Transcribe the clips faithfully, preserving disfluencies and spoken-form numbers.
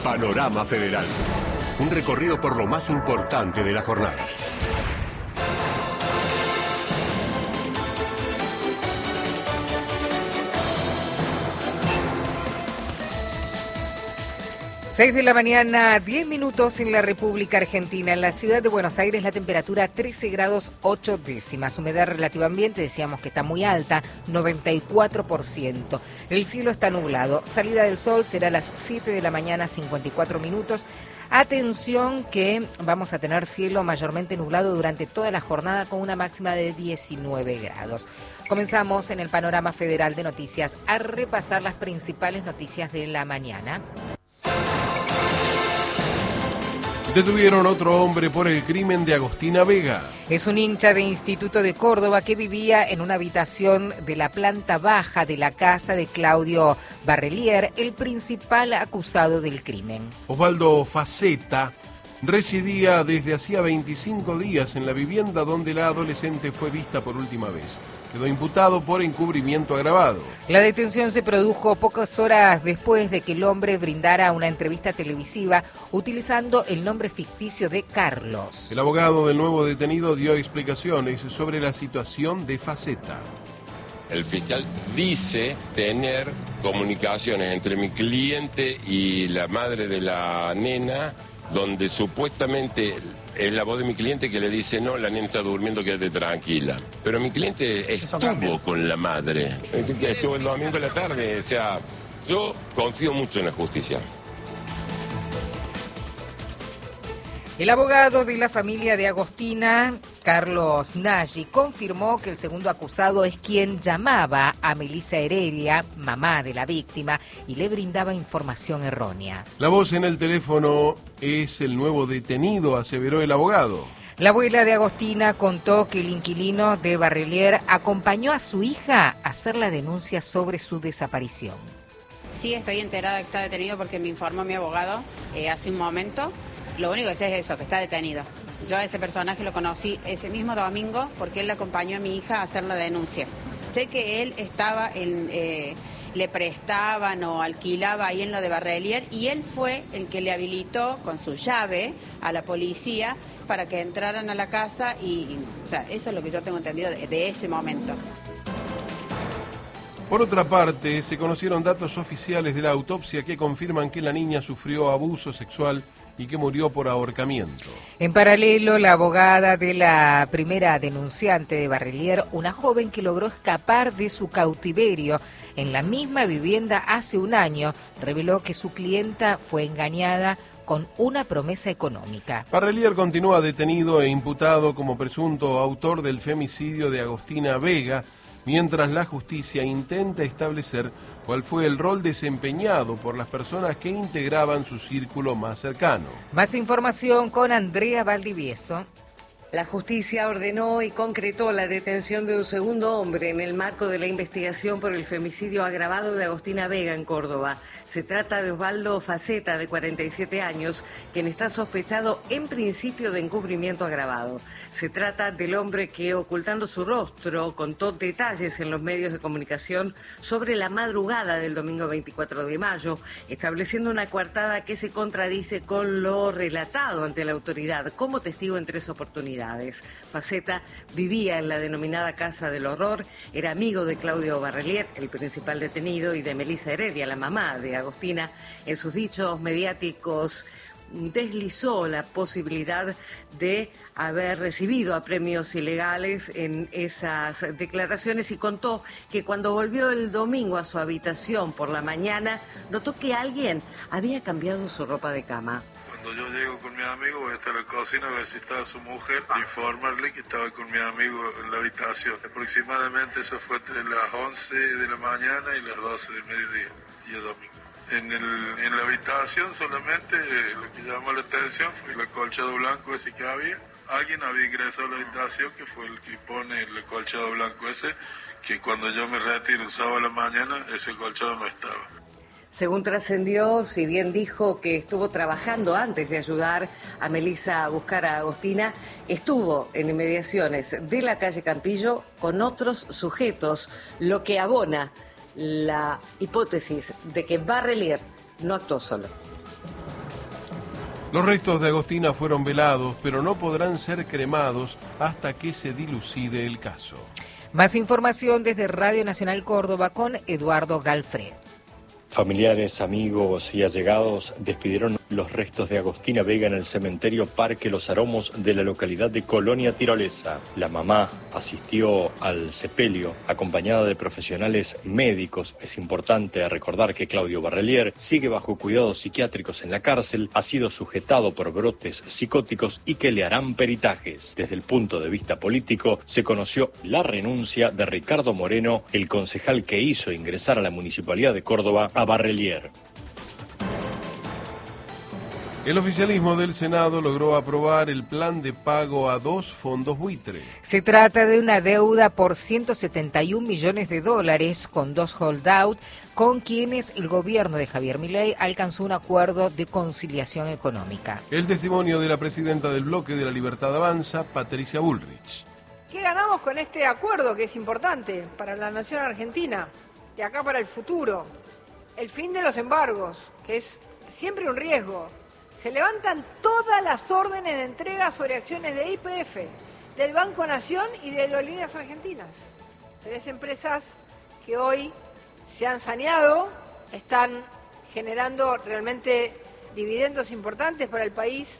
Panorama Federal. Un recorrido por lo más importante de la jornada. seis de la mañana, diez minutos en la República Argentina. En la ciudad de Buenos Aires la temperatura trece grados ocho décimas. Humedad relativa ambiente, decíamos que está muy alta, noventa y cuatro por ciento. El cielo está nublado. Salida del sol será a las siete de la mañana, cincuenta y cuatro minutos. Atención que vamos a tener cielo mayormente nublado durante toda la jornada con una máxima de diecinueve grados. Comenzamos en el Panorama Federal de Noticias a repasar las principales noticias de la mañana. Detuvieron otro hombre por el crimen de Agostina Vega. Es un hincha de Instituto de Córdoba que vivía en una habitación de la planta baja de la casa de Claudio Barrelier, el principal acusado del crimen. Osvaldo Faceta residía desde hacía veinticinco días en la vivienda donde la adolescente fue vista por última vez. Quedó imputado por encubrimiento agravado. La detención se produjo pocas horas después de que el hombre brindara una entrevista televisiva utilizando el nombre ficticio de Carlos. El abogado del nuevo detenido dio explicaciones sobre la situación de Faceta. El fiscal dice tener comunicaciones entre mi cliente y la madre de la nena, donde supuestamente es la voz de mi cliente que le dice, no, la nena está durmiendo, quédate tranquila. Pero mi cliente estuvo con la madre, estuvo el domingo en la tarde, o sea, yo confío mucho en la justicia. El abogado de la familia de Agostina, Carlos Nagy, confirmó que el segundo acusado es quien llamaba a Melissa Heredia, mamá de la víctima, y le brindaba información errónea. La voz en el teléfono es el nuevo detenido, aseveró el abogado. La abuela de Agostina contó que el inquilino de Barrelier acompañó a su hija a hacer la denuncia sobre su desaparición. Sí, estoy enterada que está detenido porque me informó mi abogado eh, hace un momento. Lo único que sé es eso, que está detenido. Yo a ese personaje lo conocí ese mismo domingo porque él le acompañó a mi hija a hacer la denuncia. Sé que él estaba en, eh, le prestaban o alquilaba ahí en lo de Barrelier y él fue el que le habilitó con su llave a la policía para que entraran a la casa y, y o sea, eso es lo que yo tengo entendido de, de ese momento. Por otra parte, se conocieron datos oficiales de la autopsia que confirman que la niña sufrió abuso sexual y que murió por ahorcamiento. En paralelo, la abogada de la primera denunciante de Barrelier, una joven que logró escapar de su cautiverio en la misma vivienda hace un año, reveló que su clienta fue engañada con una promesa económica. Barrelier continúa detenido e imputado como presunto autor del femicidio de Agostina Vega, mientras la justicia intenta establecer cuál fue el rol desempeñado por las personas que integraban su círculo más cercano. Más información con Andrea Valdivieso. La justicia ordenó y concretó la detención de un segundo hombre en el marco de la investigación por el femicidio agravado de Agostina Vega en Córdoba. Se trata de Osvaldo Faceta, de cuarenta y siete años, quien está sospechado en principio de encubrimiento agravado. Se trata del hombre que, ocultando su rostro, contó detalles en los medios de comunicación sobre la madrugada del domingo veinticuatro de mayo, estableciendo una coartada que se contradice con lo relatado ante la autoridad como testigo en tres oportunidades. Faceta vivía en la denominada Casa del Horror, era amigo de Claudio Barrelier, el principal detenido, y de Melissa Heredia, la mamá de Agostina. En sus dichos mediáticos deslizó la posibilidad de haber recibido a premios ilegales en esas declaraciones y contó que cuando volvió el domingo a su habitación por la mañana, notó que alguien había cambiado su ropa de cama. Cuando yo llego con mi amigo, voy a estar en la cocina a ver si estaba su mujer, informarle que estaba con mi amigo en la habitación. Aproximadamente eso fue entre las once de la mañana y las doce del mediodía, día domingo. En, el, en la habitación solamente eh, lo que llamó la atención fue el acolchado blanco ese que había. Alguien había ingresado a la habitación que fue el que pone el acolchado blanco ese, que cuando yo me retiro el sábado a la mañana, ese acolchado no estaba. Según trascendió, si bien dijo que estuvo trabajando antes de ayudar a Melissa a buscar a Agostina, estuvo en inmediaciones de la calle Campillo con otros sujetos, lo que abona la hipótesis de que Barrelier no actuó solo. Los restos de Agostina fueron velados, pero no podrán ser cremados hasta que se dilucide el caso. Más información desde Radio Nacional Córdoba con Eduardo Galfred. Familiares, amigos y allegados despidieron los restos de Agostina Vega en el cementerio Parque Los Aromos de la localidad de Colonia Tirolesa. La mamá asistió al sepelio acompañada de profesionales médicos. Es importante recordar que Claudio Barrelier sigue bajo cuidados psiquiátricos en la cárcel, ha sido sujetado por brotes psicóticos y que le harán peritajes. Desde el punto de vista político, se conoció la renuncia de Ricardo Moreno, el concejal que hizo ingresar a la Municipalidad de Córdoba a Barrelier. El oficialismo del Senado logró aprobar el plan de pago a dos fondos buitre. Se trata de una deuda por ciento setenta y un millones de dólares con dos holdout con quienes el gobierno de Javier Milei alcanzó un acuerdo de conciliación económica. El testimonio de la presidenta del Bloque de la Libertad Avanza, Patricia Bullrich. ¿Qué ganamos con este acuerdo que es importante para la nación argentina? De acá para el futuro. El fin de los embargos, que es siempre un riesgo. Se levantan todas las órdenes de entrega sobre acciones de Y P F, del Banco Nación y de Aerolíneas Argentinas. Tres empresas que hoy se han saneado, están generando realmente dividendos importantes para el país.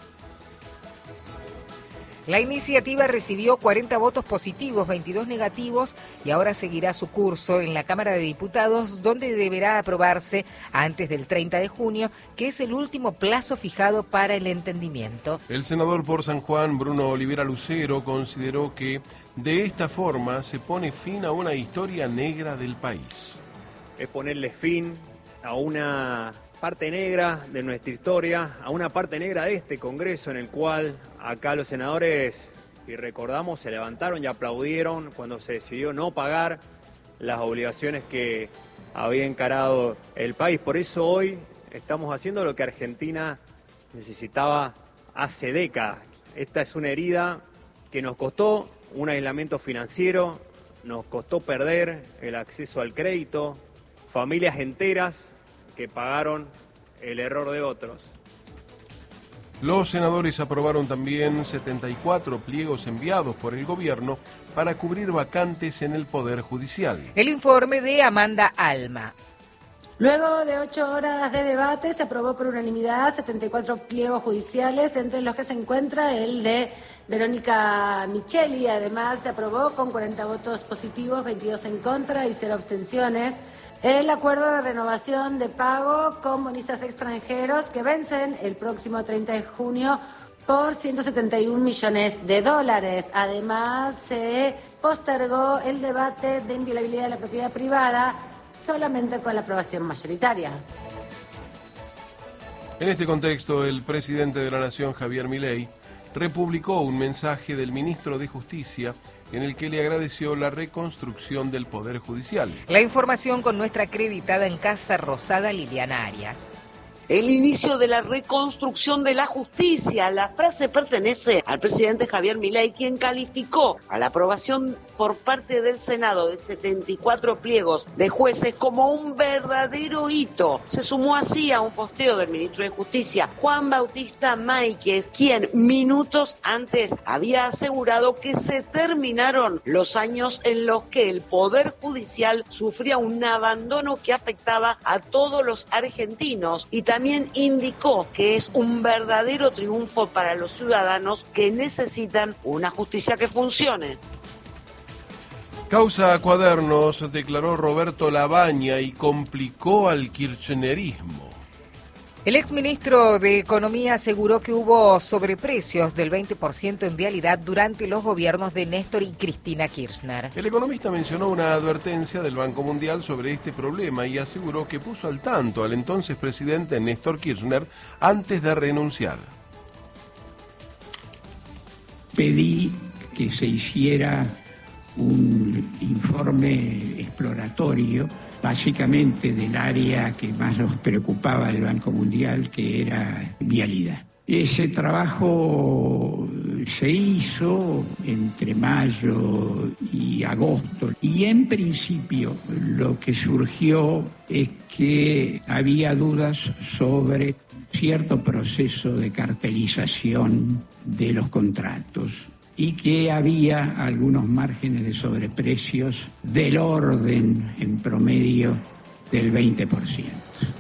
La iniciativa recibió cuarenta votos positivos, veintidós negativos y ahora seguirá su curso en la Cámara de Diputados, donde deberá aprobarse antes del treinta de junio, que es el último plazo fijado para el entendimiento. El senador por San Juan, Bruno Olivera Lucero, consideró que de esta forma se pone fin a una historia negra del país. Es ponerle fin a una parte negra de nuestra historia, a una parte negra de este Congreso en el cual acá los senadores, y recordamos, se levantaron y aplaudieron cuando se decidió no pagar las obligaciones que había encarado el país. Por eso hoy estamos haciendo lo que Argentina necesitaba hace décadas. Esta es una herida que nos costó un aislamiento financiero, nos costó perder el acceso al crédito, familias enteras que pagaron el error de otros. Los senadores aprobaron también setenta y cuatro pliegos enviados por el gobierno para cubrir vacantes en el Poder Judicial. El informe de Amanda Alma. Luego de ocho horas de debate, se aprobó por unanimidad setenta y cuatro pliegos judiciales, entre los que se encuentra el de Verónica Micheli. Además, se aprobó con cuarenta votos positivos, veintidós en contra y cero abstenciones, el acuerdo de renovación de pago con bonistas extranjeros que vencen el próximo treinta de junio por ciento setenta y un millones de dólares. Además, se postergó el debate de inviolabilidad de la propiedad privada, solamente con la aprobación mayoritaria. En este contexto, el presidente de la Nación, Javier Milei, republicó un mensaje del ministro de Justicia en el que le agradeció la reconstrucción del Poder Judicial. La información con nuestra acreditada en Casa Rosada, Liliana Arias. El inicio de la reconstrucción de la justicia. La frase pertenece al presidente Javier Milei, quien calificó a la aprobación por parte del Senado de setenta y cuatro pliegos de jueces como un verdadero hito. Se sumó así a un posteo del ministro de Justicia, Juan Bautista Máiquez, quien minutos antes había asegurado que se terminaron los años en los que el Poder Judicial sufría un abandono que afectaba a todos los argentinos, y también También indicó que es un verdadero triunfo para los ciudadanos que necesitan una justicia que funcione. Causa Cuadernos, declaró Roberto Labaña, y complicó al kirchnerismo. El exministro de Economía aseguró que hubo sobreprecios del veinte por ciento en vialidad durante los gobiernos de Néstor y Cristina Kirchner. El economista mencionó una advertencia del Banco Mundial sobre este problema y aseguró que puso al tanto al entonces presidente Néstor Kirchner antes de renunciar. Pedí que se hiciera un informe exploratorio, básicamente del área que más nos preocupaba del Banco Mundial, que era vialidad. Ese trabajo se hizo entre mayo y agosto, y en principio lo que surgió es que había dudas sobre cierto proceso de cartelización de los contratos y que había algunos márgenes de sobreprecios del orden, en promedio, del veinte por ciento.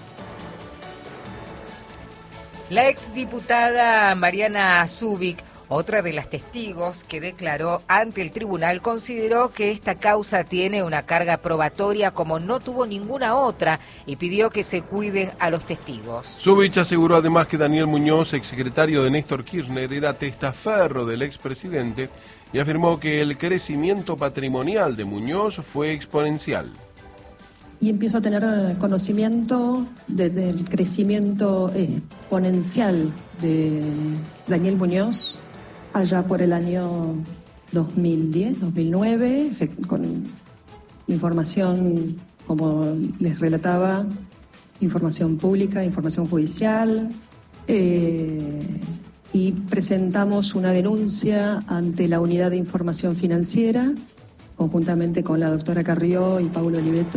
La exdiputada Mariana Zubik, otra de las testigos que declaró ante el tribunal, consideró que esta causa tiene una carga probatoria como no tuvo ninguna otra y pidió que se cuide a los testigos. Zubik aseguró además que Daniel Muñoz, exsecretario de Néstor Kirchner, era testaferro del expresidente y afirmó que el crecimiento patrimonial de Muñoz fue exponencial. Y empiezo a tener conocimiento desde el crecimiento exponencial de Daniel Muñoz allá por el año dos mil diez, dos mil nueve, con información, como les relataba, información pública, información judicial, eh, y presentamos una denuncia ante la Unidad de Información Financiera, conjuntamente con la doctora Carrió y Paulo Oliveto.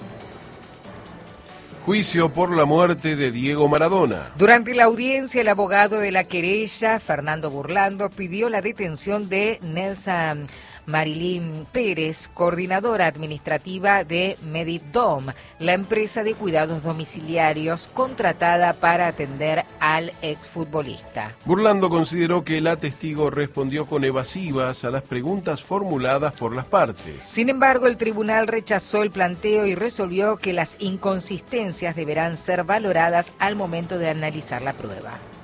Juicio por la muerte de Diego Maradona. Durante la audiencia, el abogado de la querella, Fernando Burlando, pidió la detención de Nelson Marilyn Pérez, coordinadora administrativa de Medidom, la empresa de cuidados domiciliarios contratada para atender al exfutbolista. Burlando consideró que la testigo respondió con evasivas a las preguntas formuladas por las partes. Sin embargo, el tribunal rechazó el planteo y resolvió que las inconsistencias deberán ser valoradas al momento de analizar la prueba.